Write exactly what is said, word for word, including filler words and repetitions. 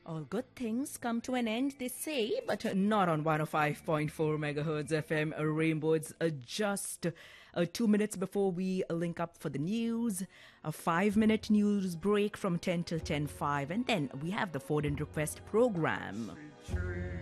All good things come to an end, they say, but not on one oh five point four megahertz F M Rainbow. It's uh, just uh, two minutes before we link up for the news, a five-minute news break from ten till ten five, and then we have the Ford and Request program.